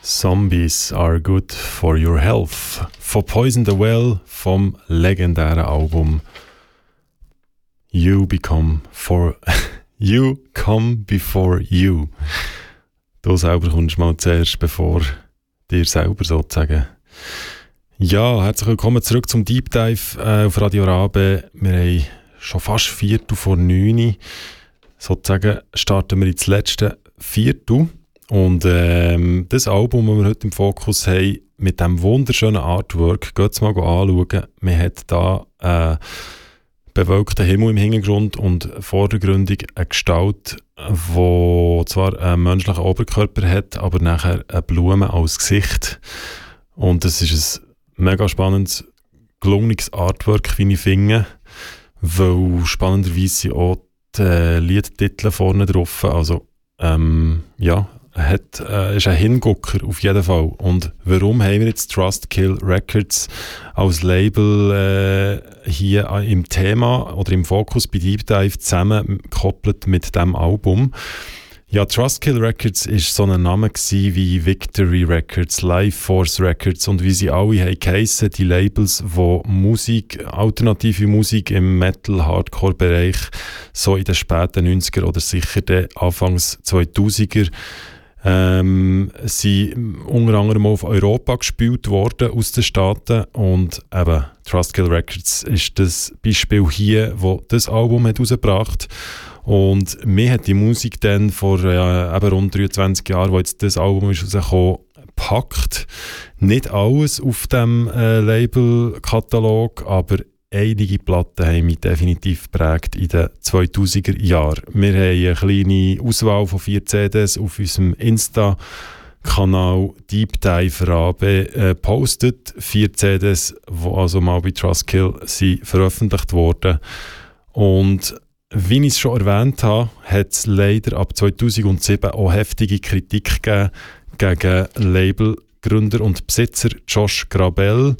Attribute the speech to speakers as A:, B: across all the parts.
A: Zombies are good for your health. Von Poison the Well, vom legendären Album You Come Before You. Du selber kommst mal zuerst, bevor dir selber sozusagen. Ja, herzlich willkommen zurück zum Deep Dive auf Radio Rabe. Wir haben schon fast 8:45. Sozusagen starten wir ins letzte Viertel. Und das Album, das wir heute im Fokus haben, mit diesem wunderschönen Artwork, geht es mal anschauen. Man hat da bewölkten Himmel im Hintergrund und vordergründig eine Gestalt, die zwar einen menschlichen Oberkörper hat, aber nachher eine Blume als Gesicht. Und das ist ein mega spannendes, gelungenes Artwork, wie ich finde, weil spannenderweise auch die Liedtitel vorne drauf, also ja, ist ein Hingucker auf jeden Fall. Und warum haben wir jetzt Trustkill Records als Label hier im Thema oder im Fokus bei Deep Dive zusammengekoppelt mit diesem Album? Ja, Trustkill Records war so ein Name wie Victory Records, Life Force Records und wie sie alle heissen, die Labels, die Musik, alternative Musik im Metal-Hardcore-Bereich so in den späten 90er oder sicher den Anfangs 2000er sind unter anderem auf Europa gespielt worden aus den Staaten und eben Trustkill Records ist das Beispiel hier, wo das Album hat rausgebracht. Und mir hat die Musik dann vor eben rund 23 Jahren, wo jetzt das Album ist rausgekommen, gepackt. Nicht alles auf dem Label-Katalog, aber einige Platten haben mich definitiv geprägt in den 2000er Jahren. Wir haben eine kleine Auswahl von 4 CDs auf unserem Insta-Kanal Deep Dive Rabe gepostet. 4 CDs, die also mal bei Trustkill sind veröffentlicht wurden. Und wie ich es schon erwähnt habe, hat es leider ab 2007 auch heftige Kritik gegeben gegen Labelgründer und Besitzer Josh Grabel.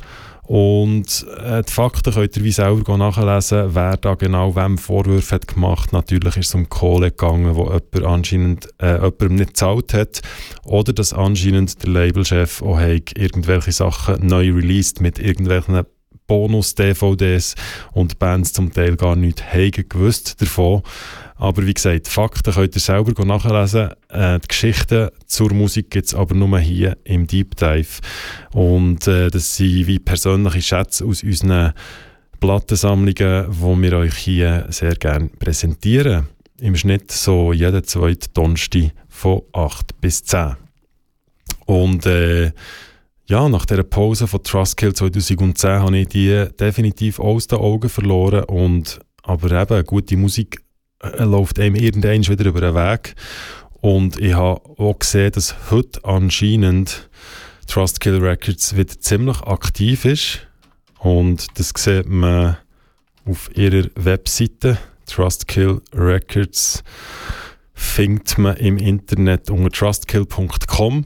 A: Und die Fakten könnt ihr wie selber nachlesen, wer da genau wem Vorwürfe hat gemacht. Natürlich ist es um Kohle gegangen, wo jemand anscheinend jemandem nicht gezahlt hat. Oder dass anscheinend der Labelchef auch irgendwelche Sachen neu released mit irgendwelchen Bonus-DVDs und Bands zum Teil gar nicht gewusst davon. Aber wie gesagt, die Fakten könnt ihr selber nachlesen. Die Geschichten zur Musik gibt es aber nur hier im Deep Dive. Und das sind wie persönliche Schätze aus unseren Plattensammlungen, die wir euch hier sehr gerne präsentieren. Im Schnitt so jeden zweiten Donnerstag von 8 bis 10. Und ja, nach dieser Pause von Trustkill 2010 habe ich die definitiv aus den Augen verloren. Aber eben, gute Musik läuft einem irgendwann wieder über den Weg. Und ich habe auch gesehen, dass heute anscheinend Trustkill Records wieder ziemlich aktiv ist. Und das sieht man auf ihrer Webseite. Trustkill Records findet man im Internet unter trustkill.com.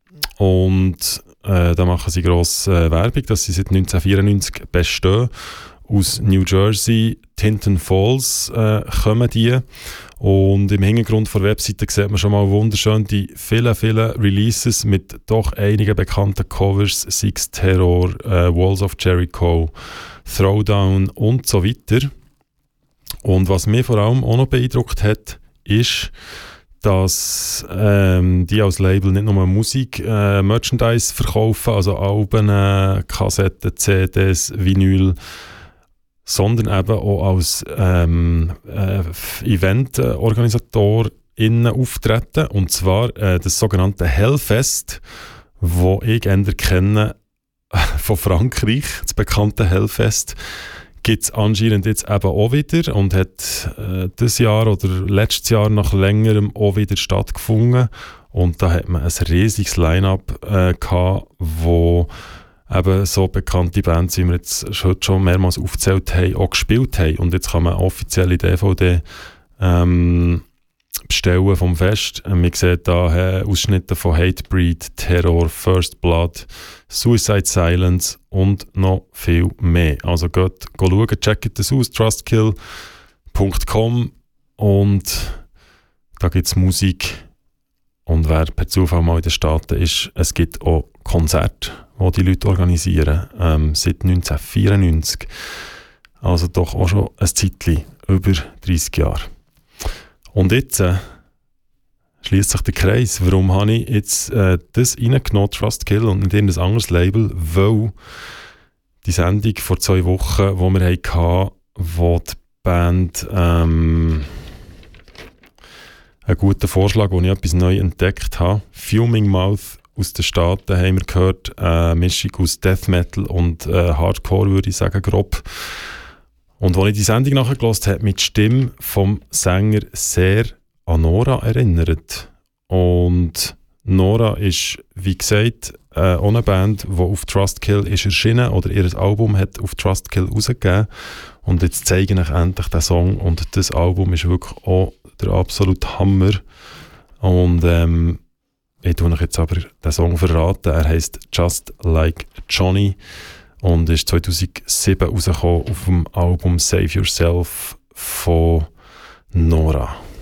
A: Und da machen sie grosse Werbung, dass sie seit 1994 bestehen. Aus New Jersey, Tinton Falls kommen die. Und im Hintergrund der Webseite sieht man schon mal wunderschön die vielen Releases mit doch einigen bekannten Covers, Six Terror, Walls of Jericho, Throwdown und so weiter. Und was mich vor allem auch noch beeindruckt hat, ist, dass die als Label nicht nur Musik, Merchandise verkaufen, also Alben, Kassetten, CDs, Vinyl, sondern eben auch als Event-OrganisatorInnen auftreten. Und zwar das sogenannte Hellfest, das ich eher kenne von Frankreich, das bekannte Hellfest, gibt es anscheinend jetzt eben auch wieder und hat dieses Jahr oder letztes Jahr nach längerem auch wieder stattgefunden. Und da hat man ein riesiges Line-Up gehabt, wo eben so bekannte Bands, wie wir jetzt schon mehrmals aufgezählt haben, auch gespielt haben. Und jetzt kann man offizielle DVD bestellen vom Fest. Man sieht da Ausschnitte von Hatebreed, Terror, First Blood, Suicide Silence und noch viel mehr. Also geht schauen, checkt das aus, trustkill.com, und da gibt es Musik Und wer per Zufall mal in den Staaten ist, es gibt auch Konzerte, die die Leute organisieren, seit 1994. Also doch auch schon ein Zeitchen, über 30 Jahre. Und jetzt schließt sich der Kreis. Warum habe ich jetzt das reingenommen, Trustkill, und nicht irgendein anderes Label? Weil die Sendung vor 2 Wochen, die wir hatten, wo die Band einen guten Vorschlag, wo ich etwas neu entdeckt habe. Fuming Mouth aus den Staaten haben wir gehört. Eine Mischung aus Death Metal und Hardcore, würde ich sagen, grob. Und als ich die Sendung nachgehört habe, hat mich die Stimme vom Sänger sehr an Nora erinnert. Und Nora ist, wie gesagt, auch eine Band, die auf Trustkill ist erschienen oder ihr Album hat auf Trustkill rausgegeben. Und jetzt zeige ich endlich den Song. Und das Album ist wirklich auch der absolute Hammer. Und ich tue euch jetzt aber den Song verraten. Er heisst Just Like Johnny und ist 2007 rausgekommen auf dem Album Save Yourself von Nora.